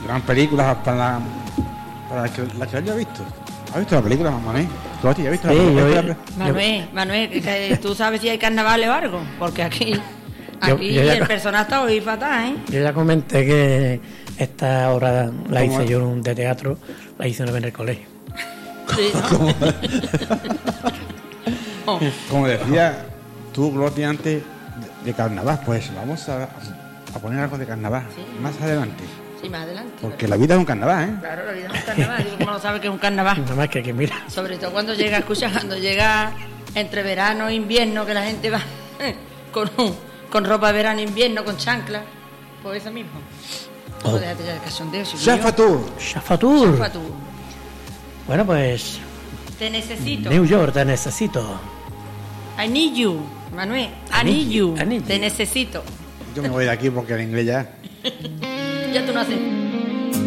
Gran película para la que haya visto. ¿Has visto la película, Manuel? ¿Tú has visto Sí, la película? Manuel, ¿tú sabes si hay carnaval o algo? Porque aquí Yo ya el personal está hoy fatal, ¿eh? Yo ya comenté que esta obra la hice yo de teatro, la hice una vez en el colegio. Sí, ¿no? Oh. Como decía tú, Gloria, antes de carnaval, pues vamos a poner algo de carnaval más adelante. Sí, más adelante. Porque la vida es un carnaval, ¿eh? Claro, la vida es un carnaval. Digo, ¿cómo no sabe que es un carnaval? Nada más que mira. Sobre todo cuando llega entre verano e invierno, que la gente va con ropa de verano e invierno, con chancla. Pues eso mismo. Pues déjate ya el cachondeo. Shafatur. Shafatur. Bueno, pues... Te necesito. New York, te necesito. I need you, Manuel. I need you. Te necesito. Yo me voy de aquí porque en inglés ya... Ya tú no haces.